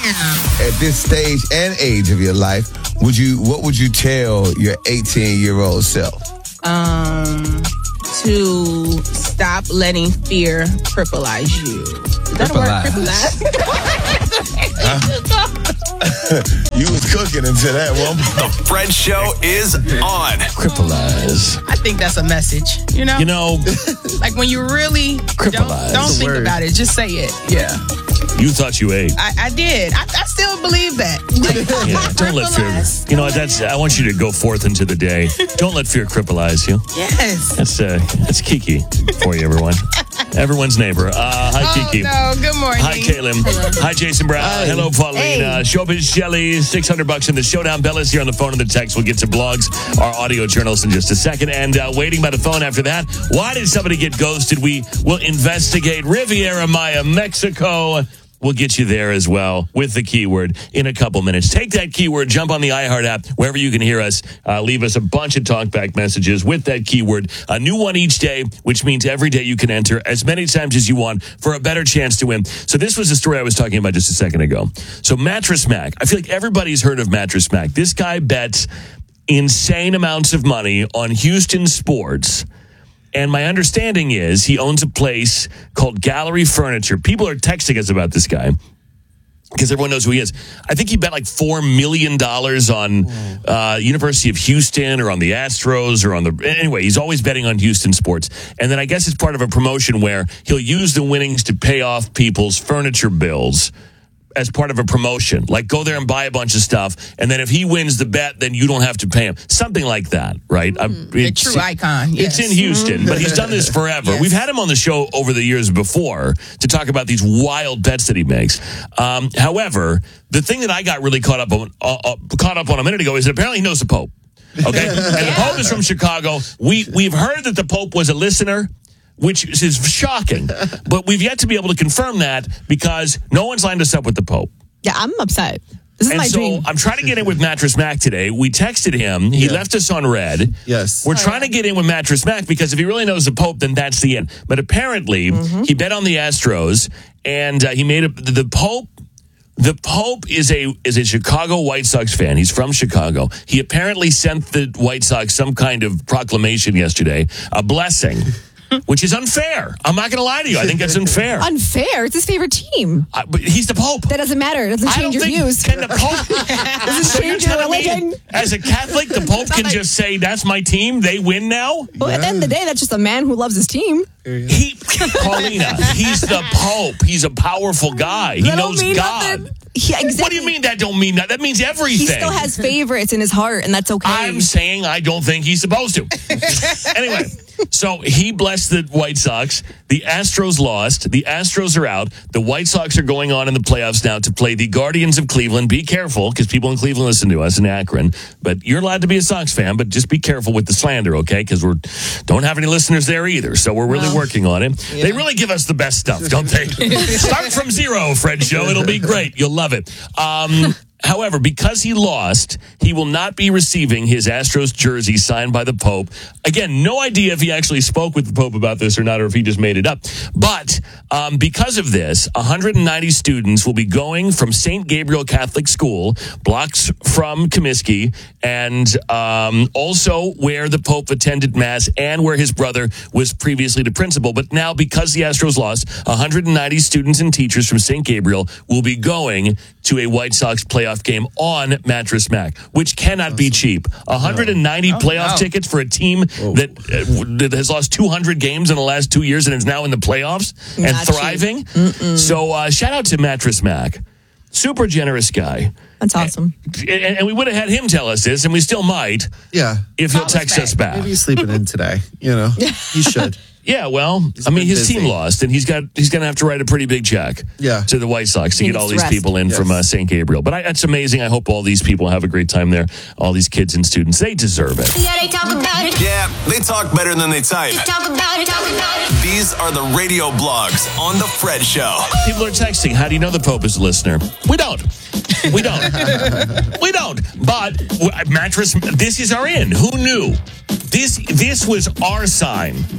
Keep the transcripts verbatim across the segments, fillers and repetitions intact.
At this stage and age of your life, would you? What would you tell your eighteen-year-old self? Um, to stop letting fear crippleize you. Is that a word? Crippleize? You was cooking until that one. The Fred Show is on. Crippleize. I think that's a message. You know. You know, like when you really don't, Crippleize. don't think word. about it, just say it. Yeah. you thought you ate. I, I did. I, I still believe that. Yeah, don't let fear. You know, that's. I want you to go forth into the day. Don't let fear crippleize you. Yes. That's uh, that's Kiki for you, everyone. Everyone's neighbor. Uh, hi, Oh, Kiki. no. Good morning. Hi, Caleb. Hi, Jason Brown. Hi. Hello, Paulina. Hey. Showbiz Shelley, six hundred bucks in the showdown. Bella's here on the phone and the text. We'll get to blogs, our audio journals in just a second. And uh, waiting by the phone after that, why did somebody get ghosted? We will investigate Riviera Maya, Mexico. We'll get you there as well with the keyword in a couple minutes. Take that keyword, jump on the iHeart app, wherever you can hear us. Uh, leave us a bunch of talkback messages with that keyword. A new one each day, which means every day you can enter as many times as you want for a better chance to win. So this was the story I was talking about just a second ago. So Mattress Mac. I feel like everybody's heard of Mattress Mac. This guy bets insane amounts of money on Houston sports. And my understanding is he owns a place called Gallery Furniture. People are texting us about this guy because everyone knows who he is. I think he bet like four million dollars on uh, University of Houston or on the Astros or on the... Anyway, he's always betting on Houston sports. And then I guess it's part of a promotion where he'll use the winnings to pay off people's furniture bills as part of a promotion. Like, go there and buy a bunch of stuff, and then if he wins the bet, then you don't have to pay him. Something like that, right? Mm, a true icon, yes. It's in Houston, but he's done this forever. Yes. We've had him on the show over the years before to talk about these wild bets that he makes. Um, however, the thing that I got really caught up on, uh, uh, caught up on a minute ago is that apparently he knows the Pope. Okay? And the Pope is from Chicago. We, we've heard that the Pope was a listener, which is shocking. But we've yet to be able to confirm that because no one's lined us up with the Pope. Yeah, I'm upset. This is And my so dream. I'm trying to get in with Mattress Mac today. We texted him. He Yeah. left us on red. Yes. We're trying to get in with Mattress Mac because if he really knows the Pope, then that's the end. But apparently, Mm-hmm. he bet on the Astros, and uh, he made a, the Pope. The Pope is a is a Chicago White Sox fan. He's from Chicago. He apparently sent the White Sox some kind of proclamation yesterday, a blessing. Which is unfair. I'm not going to lie to you. I think that's unfair. Unfair. It's his favorite team. I, but he's the Pope. That doesn't matter. It doesn't I change don't your think views. can the Pope Doesn't so you're change your telling me, religion. as a Catholic, the Pope can like- just say, "That's my team. They win now." Well, at the end of the day, that's just a man who loves his team. He, Paulina, he's the Pope. He's a powerful guy. He That don't knows mean God. nothing. He, exactly. What do you mean that don't mean that? That means everything. He still has favorites in his heart, and that's okay. I'm saying I don't think he's supposed to. Anyway, so he blessed the White Sox. The Astros lost. The Astros are out. The White Sox are going on in the playoffs now to play the Guardians of Cleveland. Be careful, because people in Cleveland listen to us in Akron. But you're allowed to be a Sox fan, but just be careful with the slander, okay? Because we don't have any listeners there either. So we're really Well, working on it. yeah. They really give us the best stuff, don't they? Start from zero, Fred Show. It'll be great. You'll love it. Um... However, because he lost, he will not be receiving his Astros jersey signed by the Pope. Again, no idea if he actually spoke with the Pope about this or not, or if he just made it up. But um, because of this, one hundred ninety students will be going from Saint Gabriel Catholic School, blocks from Comiskey, and um, also where the Pope attended Mass and where his brother was previously the principal. But now, because the Astros lost, one hundred ninety students and teachers from Saint Gabriel will be going to a White Sox playoff game on Mattress Mac, which cannot be cheap. one hundred ninety No. playoff Oh, no. tickets for a team that, uh, that has lost two hundred games in the last two years and is now in the playoffs and Not cheap. thriving. So uh, shout out to Mattress Mac. Super generous guy. That's awesome. And, and we would have had him tell us this, and we still might Yeah. if he'll Call us text back. us back. Maybe he's sleeping in today. You know, he should. Yeah, well, I mean, been his busy. team lost, and he's got he's going to have to write a pretty big check Yeah. to the White Sox to He get all needs these rest. people in Yes. from uh, Saint Gabriel. But I, that's amazing. I hope all these people have a great time there. All these kids and students, they deserve it. Yeah, they talk about it. Yeah, they talk better than they type. Talk about it. Talk about it. These are the radio blogs on The Fred Show. People are texting, how do you know the Pope is a listener? We don't. We don't. We don't. But Mattress, this is our in. Who knew? This this was our sign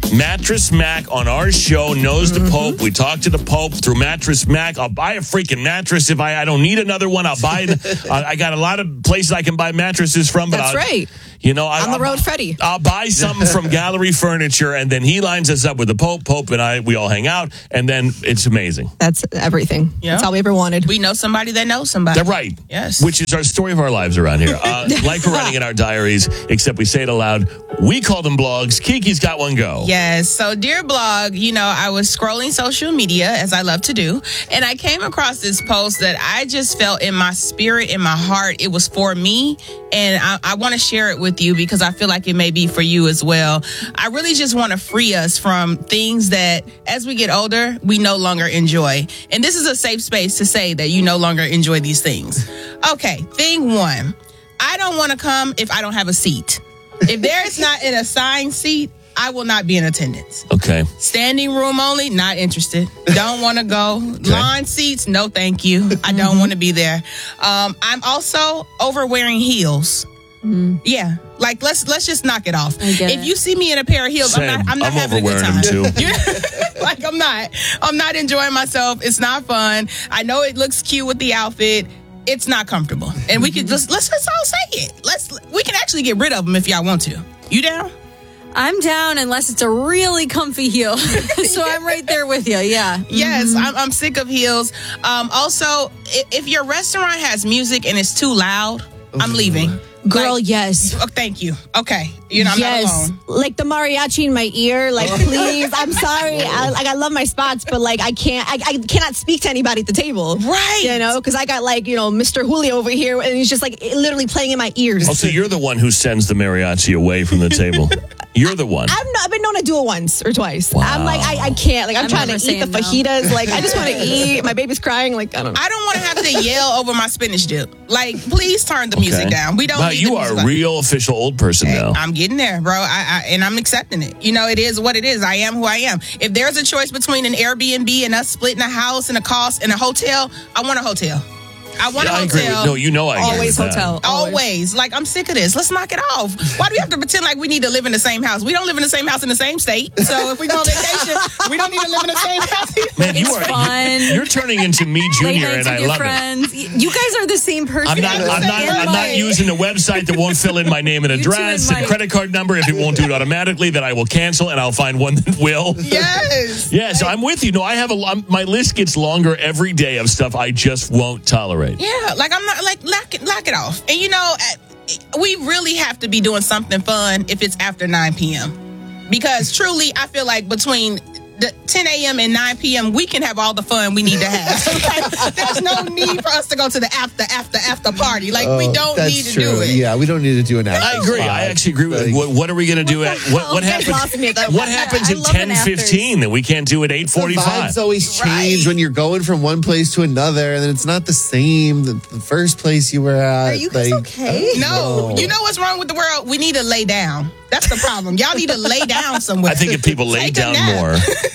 Mattress Mac on our show knows the Pope. We talked to the Pope through Mattress Mac. I'll buy a freaking mattress if I, I don't need another one. I'll buy it. I, I got a lot of places I can buy mattresses from. But That's I'll, right. You know, I, On the I'll- road, Freddie. I'll buy something from Gallery Furniture, and then he lines us up with the Pope. Pope and I, we all hang out, and then it's amazing. That's everything. Yeah. That's all we ever wanted. We know somebody that knows somebody. They're right. Yes. Which is our story of our lives around here. Uh, like we're writing in our diaries, except we say it aloud. We call them blogs. Kiki's got one go. Yes. So, dear blog, you know, I was scrolling social media, as I love to do, and I came across this post that I just felt in my spirit, in my heart, it was for me, and I, I want to share it with you because I feel like it may be for you as well. I really just want to free us from things that, as we get older, we no longer enjoy. And this is a safe space to say that you no longer enjoy these things. Okay, thing one, I don't want to come if I don't have a seat. If there is not an assigned seat, I will not be in attendance. Okay. Standing room only, not interested. Don't want to go. Lawn seats, no thank you. I don't want to be there. Um, I'm also over wearing heels. Mm. Yeah, like let's let's just knock it off. I get If it. you see me in a pair of heels, Same. I'm not. I'm not I'm having a good overwearing time. them, too. You- like I'm not. I'm not enjoying myself. It's not fun. I know it looks cute with the outfit. It's not comfortable, and we could just let's just all say it. Let's we can actually get rid of them if y'all want to. You down? I'm down unless it's a really comfy heel. So I'm right there with you. Yeah. Yes, I'm, I'm sick of heels. Um, also, if, if your restaurant has music and it's too loud, I'm leaving. Girl, Like- yes. Oh, thank you. Okay, you know I'm yes. not alone. Like the mariachi in my ear. Like, please. I'm sorry. I, like, I love my spots, but like, I can't, I, I cannot speak to anybody at the table. Right. You know, because I got like, you know, Mister Julio over here, and he's just like literally playing in my ears. Oh, so you're the one who sends the mariachi away from the table. You're the one. I've, not, I've been known to do it once or twice. Wow. I'm like, I, I can't. Like, I'm, I'm trying to never eat the saying no. fajitas. Like, I just want to eat. My baby's crying. Like, I don't know. I don't want to have to yell over my spinach dip. Like, please turn the music Okay. down. We don't. Wow, need you the are music a on. real official old person now. I'm getting there, bro. I, I and I'm accepting it. You know, it is what it is. I am who I am. If there's a choice between an Airbnb and us splitting a house and a cost and a hotel, I want a hotel. I want Yeah, a I hotel. agree with, no, you know I agree Always with that. hotel. Always. Like, I'm sick of this. Let's knock it off. Why do we have to pretend like we need to live in the same house? We don't live in the same house in the same state. So if we go on vacation, we don't need to live in the same house. Man, you It's are fun. You're turning into me, Late Junior, nights and I with your love it. friends. Y- You guys are the same person. I'm not. I'm not. I'm not using a website that won't fill in my name and You two address and and Mike. credit card number. If it won't do it automatically, then I will cancel, and I'll find one that will. Yes. Yeah, so I'm with you. No, I have a. I'm- My list gets longer every day of stuff I just won't tolerate. Yeah, like I'm not like lock it, lock it off. And you know, uh, we really have to be doing something fun if it's after nine p.m. Because truly, I feel like between the ten a.m. and nine p.m. we can have all the fun we need to have. Like, there's no need for us to go to the after after after party. Like we Oh, don't that's need to true. do it. Yeah, we don't need to do an after. I agree. I actually agree with. Like, What, what are we going to do? At what? What You guys happens? lost me at that What one. happens I at love an ten afters. fifteen that we can't do at eight The forty-five? vibes always change Right. when you're going from one place to another, and then it's not the same that the first place you were at. Are you guys like, okay? No, you know what's wrong with the world? We need to lay down. That's the problem. Y'all need to lay down somewhere. I think if people laid Take a down nap. more,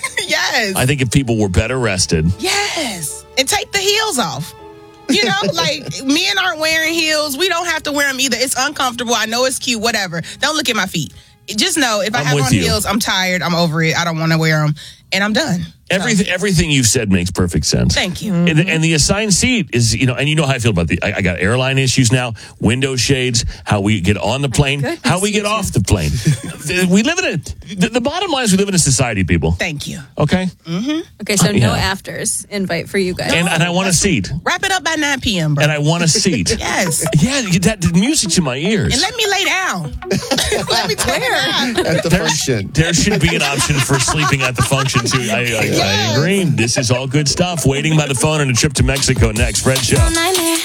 Yes. I think if people were better rested. Yes. And take the heels off. You know, like men aren't wearing heels. We don't have to wear them either. It's uncomfortable. I know it's cute, whatever. Don't look at my feet. Just know if I I'm have with on you. heels, I'm tired. I'm over it. I don't want to wear them. And I'm done. Everything, everything you've said makes perfect sense. Thank you. And, the, and the assigned seat is, you know, and you know how I feel about the. I, I got airline issues now, window shades, how we get on the plane, goodness, how we get you off the plane. we live in a. The, the bottom line is we live in a society, people. Thank you. Okay, Okay, so Uh, no yeah. afters invite for you guys. and and I want a seat, Wrap it up by nine p.m., bro. and I want a seat. yes. Yeah, that the music to my ears. And let me lay down. Let me take it out. at the There, function. there should be an option for sleeping at the function too. I, I, I agree. This is all good stuff. Waiting by the phone on a trip to Mexico next. Fred Show.